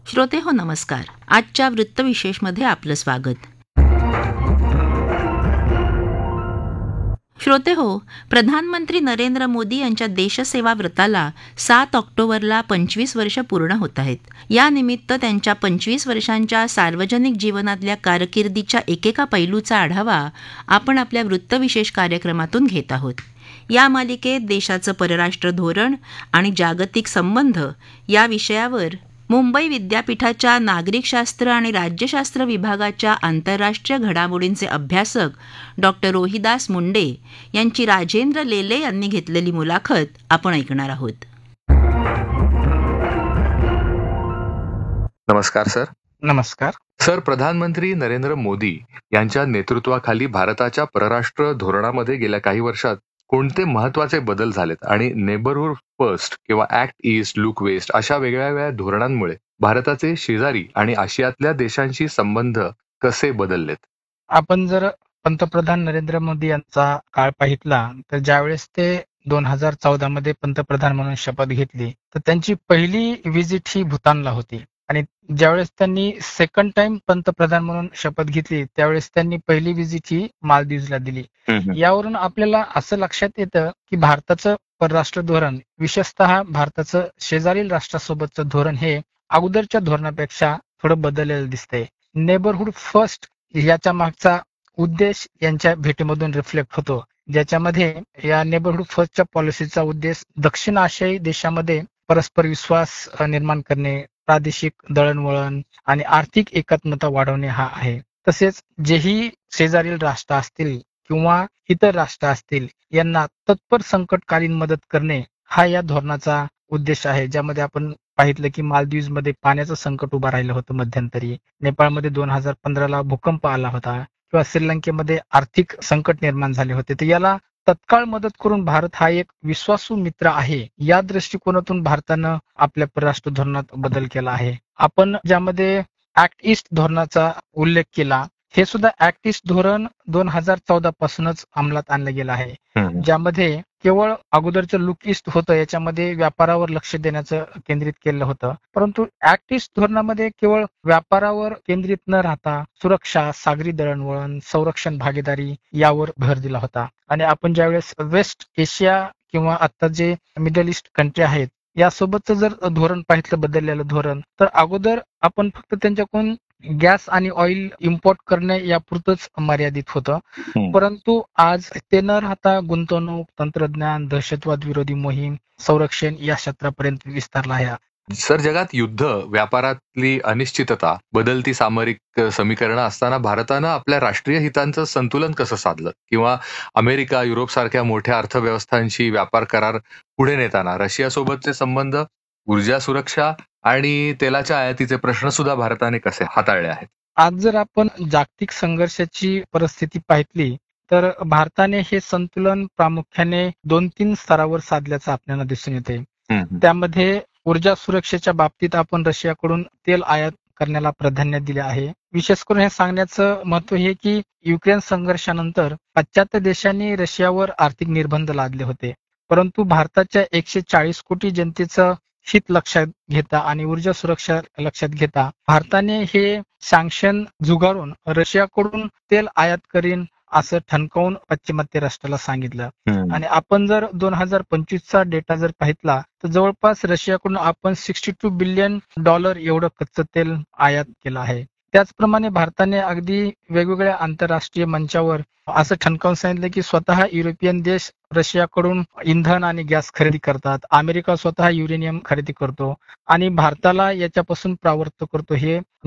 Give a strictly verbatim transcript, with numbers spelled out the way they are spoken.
श्रोते हो नमस्कार. आजच्या वृत्तविशेषमध्ये आपलं स्वागत. श्रोते हो, प्रधानमंत्री नरेंद्र मोदी यांच्या देशसेवा व्रताला सात ऑक्टोबरला पंचवीस वर्ष पूर्ण होत आहेत. या निमित्त त्यांच्या पंचवीस वर्षांच्या सार्वजनिक जीवनातल्या कारकिर्दीच्या एकेका पैलूचा आढावा आपण आपल्या वृत्तविशेष कार्यक्रमातून घेत आहोत. या मालिकेत देशाचं परराष्ट्र धोरण आणि जागतिक संबंध या विषयावर मुंबई विद्यापीठाच्या नागरिकशास्त्र आणि राज्यशास्त्र विभागाच्या आंतरराष्ट्रीय घडामोडींचे अभ्यासक डॉक्टर रोहिदास मुंडे यांची राजेंद्र लेले यांनी घेतलेली मुलाखत आपण ऐकणार आहोत. नमस्कार सर. नमस्कार सर, प्रधानमंत्री नरेंद्र मोदी यांच्या नेतृत्वाखाली भारताच्या परराष्ट्र धोरणामध्ये गेल्या काही वर्षात कोणते महत्वाचे बदल झालेत आणि नेबरहुड फर्स्ट किंवा ऍक्ट ईस्ट लुक वेस्ट अशा वेगळ्या वेगळ्या धोरणांमुळे भारताचे शेजारी आणि आशियातल्या देशांशी संबंध कसे बदललेत? आपण जर पंतप्रधान नरेंद्र मोदी यांचा काळ पाहितला तर ज्यावेळेस ते दोन हजार चौदा मध्ये पंतप्रधान म्हणून शपथ घेतली तर त्यांची पहिली व्हिजिट ही भूतानला होती आणि ज्यावेळेस त्यांनी सेकंड टाइम पंतप्रधान म्हणून शपथ घेतली त्यावेळेस त्यांनी पहिली व्हिजिट ही मालदीवला दिली. यावरून आपल्याला असं लक्षात येतं की भारताचं परराष्ट्र धोरण, विशेषतः भारताचं शेजारील राष्ट्रासोबतचं धोरण हे अगोदरच्या धोरणापेक्षा थोडं बदललेलं दिसतंय. नेबरहुड फर्स्ट याच्या मागचा उद्देश यांच्या भेटीमधून रिफ्लेक्ट होतो, ज्याच्यामध्ये या नेबरहुड फर्स्टच्या पॉलिसीचा उद्देश दक्षिण आशियाई देशामध्ये परस्पर विश्वास निर्माण करणे, प्रादेशिक दळणवळण आणि आर्थिक एकात्मता वाढवणे हा आहे. तसेच जेही शेजारील राष्ट्र असतील किंवा इतर राष्ट्र असतील यांना तत्पर संकटकालीन मदत करणे हा या धोरणाचा उद्देश आहे. ज्यामध्ये आपण पाहितलं की मालदीवमध्ये पाण्याचं संकट उभं राहिलं होतं मध्यंतरी, नेपाळमध्ये दोन हजार पंधराला भूकंप आला होता किंवा श्रीलंकेमध्ये आर्थिक संकट निर्माण झाले होते. तर याला तत्काळ मदत करून भारत हा एक विश्वासू मित्र आहे या दृष्टिकोनातून भारतानं आपल्या परराष्ट्र धोरणात बदल केला आहे. आपण ज्यामध्ये ऍक्ट ईस्ट धोरणाचा उल्लेख केला, हे सुद्धा ऍक्ट ईस्ट धोरण दोन हजार चौदा पासूनच अंमलात आणलं गेलं आहे, ज्यामध्ये केवळ अगोदरचं लुक ईस्ट होतं याच्यामध्ये व्यापारावर लक्ष देण्याचं केंद्रित केलं होतं, परंतु ऍक्ट ईस्ट धोरणामध्ये केवळ व्यापारावर केंद्रित न राहता सुरक्षा, सागरी दळणवळण, संरक्षण भागीदारी यावर भर दिला होता. आणि आपण ज्यावेळेस वेस्ट एशिया किंवा आता जे मिडल ईस्ट कंट्री आहेत यासोबतचं जर धोरण पाहितलं, बदललेलं धोरण, तर अगोदर आपण फक्त त्यांच्याकडून गॅस आणि ऑइल इम्पोर्ट करणे यापुरतच मर्यादित होतं, परंतु आज ते न राहता गुंतवणूक, तंत्रज्ञान, दहशतवाद विरोधी मोहीम, संरक्षण या क्षेत्रापर्यंत विस्तारला आहे. सर, जगात युद्ध, व्यापारातली अनिश्चितता, बदलती सामरिक समीकरणं असताना भारतानं आपल्या राष्ट्रीय हितांचं संतुलन कसं साधलं? किंवा अमेरिका, युरोप सारख्या मोठ्या अर्थव्यवस्थांशी व्यापार करार पुढे नेताना रशियासोबतचे संबंध, ऊर्जा सुरक्षा आणि तेलाच्या आयातीचे प्रश्न सुद्धा भारताने कसे हाताळले आहेत? आज जर आपण जागतिक संघर्षाची परिस्थिती पाहितली तर भारताने हे संतुलन प्रामुख्याने दोन तीन स्तरावर साधल्याचं आपल्याला दिसून येते. त्यामध्ये ऊर्जा सुरक्षेच्या बाबतीत आपण रशियाकडून तेल आयात करण्याला प्राधान्य दिले आहे. विशेष करून हे सांगण्याचं महत्व हे की युक्रेन संघर्षानंतर पाश्चात्य देशांनी रशियावर आर्थिक निर्बंध लादले होते, परंतु भारताच्या एकशे चाळीस कोटी जनतेचं हित लक्षात घेता आणि ऊर्जा सुरक्षा लक्षात घेता भारताने हे सँक्शन झुगारून रशियाकडून तेल आयात करीन असं ठणकावून पाश्चिमात्य राष्ट्राला सांगितलं. आणि आपण जर दोन हजार पंचवीसचा डेटा जर पाहितला तर जवळपास रशियाकडून आपण सिक्स्टी टू बिलियन डॉलर एवढं कच्चं तेल आयात केलं आहे. त्याचप्रमाणे भारताने अगदी वेगवेगळ्या आंतरराष्ट्रीय मंचावर असं ठणकावून सांगितलं की स्वतः युरोपियन देश रशियाकडून इंधन आणि गॅस खरेदी करतात, अमेरिका स्वतः युरेनियम खरेदी करतो आणि भारताला याच्यापासून परावृत्त करतो. हे